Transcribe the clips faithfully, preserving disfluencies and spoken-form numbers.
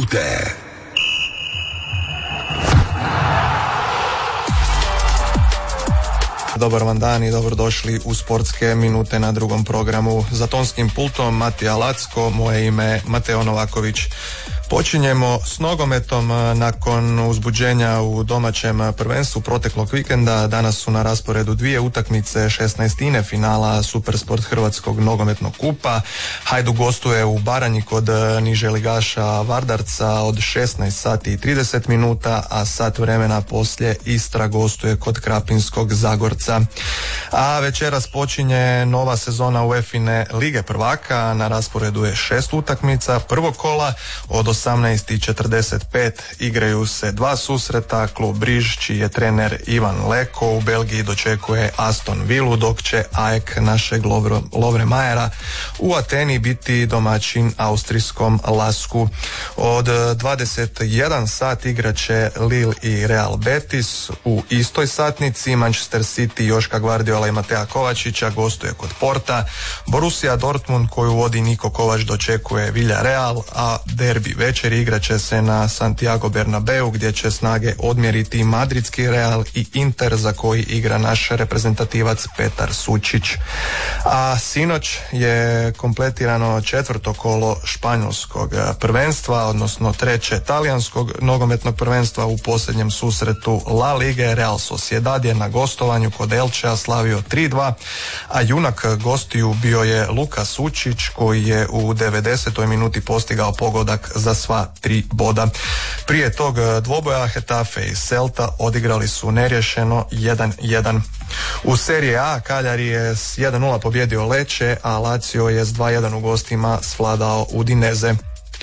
minute. Dobar vam dan i dobrodošli u sportske minute na drugom programu. Za tonskim pultom Matija Lacko, moje ime Mateo Novaković. Počinjemo s nogometom. Nakon uzbuđenja u domaćem prvenstvu proteklog vikenda danas su na rasporedu dvije utakmice šesnaestine finala Supersport Hrvatskog nogometnog kupa. Hajduk gostuje u Baranji kod niže ligaša Vardarca od šesnaest sati i trideset minuta, a sat vremena poslije Istra gostuje kod Krapinskog Zagorca. A večeras počinje nova sezona UEFA-ine Lige prvaka. Na rasporedu je šest utakmica prvog kola. Od osamnaest i četrdeset pet igraju se dva susreta. Klub Briž, čiji je trener Ivan Leko, u Belgiji dočekuje Aston Villu, dok će A E K našeg Lovre Majera u Ateni biti domaćin austrijskom Lasku. Od dvadeset jedan sat igrat će Lille i Real Betis. U istoj satnici Manchester City Joška Gvardiola i Matea Kovačića gostuje kod Porta. Borussia Dortmund, koju vodi Niko Kovač, dočekuje Villarreal, a derbi večer igrat će se na Santiago Bernabeu, gdje će snage odmjeriti madridski Real i Inter, za koji igra naš reprezentativac Petar Sučić. A sinoć je kompletirano četvrto kolo španjolskog prvenstva, odnosno treće talijanskog nogometnog prvenstva. U posljednjem susretu La Lige Real Sociedad je na gostovanju kod Elčea slavio tri dva, a junak gostiju bio je Luka Sučić, koji je u devedesetoj minuti postigao pogodak za sva tri boda. Prije tog dvoboja Hetafe i Celta odigrali su neriješeno jedan jedan. U Serije A Cagliari je s jedan nula pobjedio Lecce, a Lazio je s dva jedan u gostima svladao Udineze.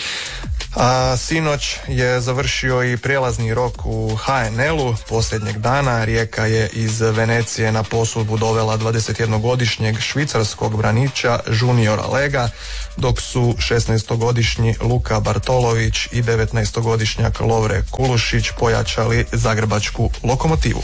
A sinoć je završio i prijelazni rok u H N L-u posljednjeg dana. Rijeka je iz Venecije na posudbu dovela dvadesetjednogodišnjeg švicarskog braniča Juniora Lega, dok su šesnaestogodišnji Luka Bartolović i devetnaestogodišnjak Lovre Kulušić pojačali zagrebačku Lokomotivu.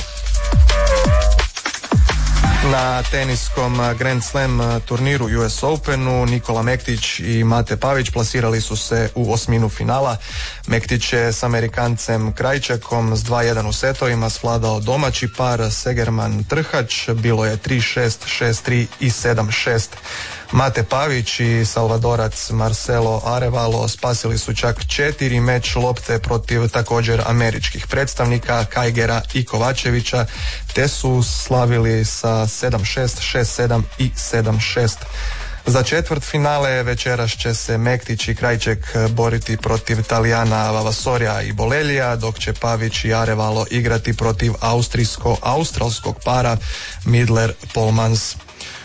Na teniskom Grand Slam turniru U S Openu Nikola Mektić i Mate Pavić plasirali su se u osminu finala. Mektić je s Amerikancem Krajčekom s dva jedan u setovima svladao domaći par Segerman Trhač. Bilo je tri šest, šest tri i sedam šest. Mate Pavić i Salvadorac Marcelo Arevalo spasili su čak četiri meč lopte protiv također američkih predstavnika Kajgera i Kovačevića, te su slavili sa sedam šest, šest sedam i sedam šest. Za četvrt finale večeras će se Mektić i Krajček boriti protiv Talijana Vavasorija i Bolelija, dok će Pavić i Arevalo igrati protiv austrijsko-australskog para Midler Polmans.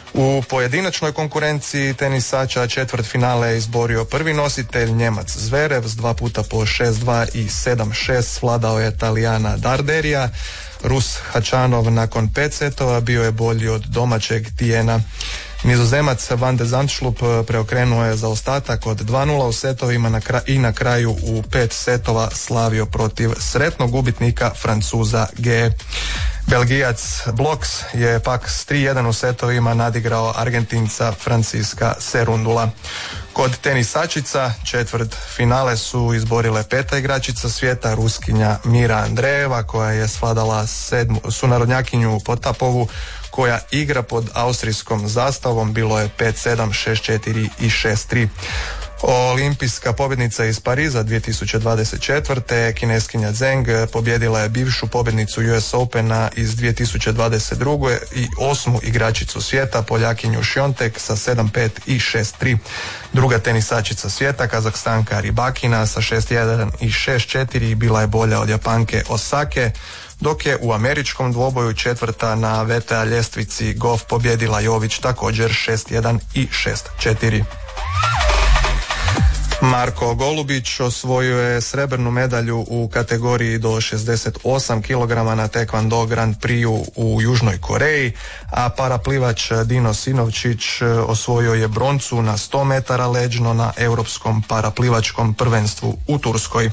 U pojedinačnoj konkurenciji tenisača četvrt finale je izborio prvi nositelj Njemac Zverev s dva puta po šest dva i sedam šest, svladao je Talijana Darderija. Rus Hačanov nakon pet setova bio je bolji od domaćeg Tijena. Nizozemac Van de Zandschulp preokrenuo je zaostatak od dva nula u setovima na kraj, i na kraju u pet setova slavio protiv sretnog gubitnika Francuza G. Belgijac Bloks je pak s tri jedan u setovima nadigrao Argentinca Franciska Serundula. Kod tenisačica četvrt finale su izborile peta igračica svijeta, Ruskinja Mira Andreeva, koja je svladala sedmu, sunarodnjakinju Potapovu, koja igra pod austrijskom zastavom. Bilo je pet sedam, šest četiri i šest tri. Olimpijska pobjednica iz Pariza dvije tisuće dvadeset četvrte. Kineskinja Zeng pobjedila je bivšu pobjednicu U S Opena iz dvije tisuće dvadeset druge i osmu igračicu svijeta, Poljakinju Šiontek, sa sedam pet i šest tri. Druga tenisačica svijeta, Kazahstanka Ribakina, sa šest jedan i šest četiri bila je bolja od Japanke Osake, dok je u američkom dvoboju četvrta na V T A ljestvici Goff pobjedila Jović također šest jedan i šest četiri. Marko Golubić osvojio je srebrnu medalju u kategoriji do šezdeset osam kilograma na Taekwondo Grand Prix u Južnoj Koreji, a paraplivač Dino Sinovčić osvojio je broncu na sto metara leđno na Europskom paraplivačkom prvenstvu u Turskoj.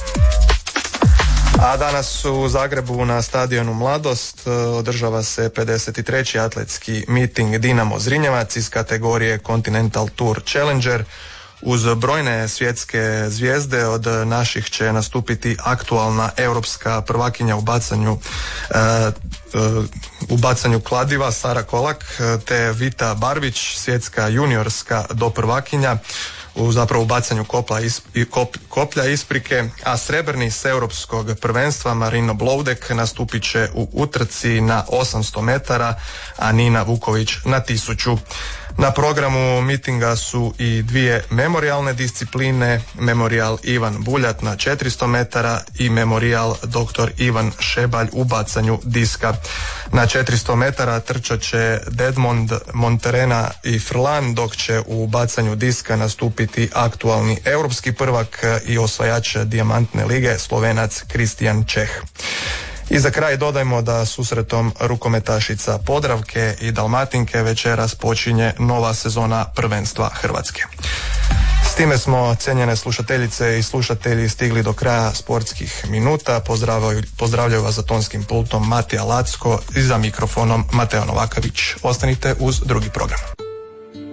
A danas u Zagrebu na stadionu Mladost održava se pedeset treći atletski miting Dinamo Zrinjevac iz kategorije Continental Tour Challenger. Uz brojne svjetske zvijezde od naših će nastupiti aktualna europska prvakinja u bacanju e, u bacanju kladiva Sara Kolak te Vita Barbić, svjetska juniorska doprvakinja u zapravo u bacanju kopla is, kop, koplja isprike, a srebrni s europskog prvenstva Marino Bloudek nastupit će u utrci na osamsto metara, a Nina Vuković na tisuću. Na programu mitinga su i dvije memorijalne discipline, Memorijal Ivan Buljat na četiristo metara i Memorijal doktor Ivan Šebalj u bacanju diska. Na četiristo metara trčat će Dedmond, Monterena i Frlan, dok će u bacanju diska nastupiti aktualni europski prvak i osvajač dijamantne lige Slovenac Kristijan Čeh. I za kraj dodajmo da susretom rukometašica Podravke i Dalmatinke večeras počinje nova sezona prvenstva Hrvatske. S time smo, cijenjene slušateljice i slušatelji, stigli do kraja sportskih minuta. Pozdravljaju, pozdravljaju vas za tonskim pultom Matija Lacko i za mikrofonom Mateo Novakavić. Ostanite uz drugi program.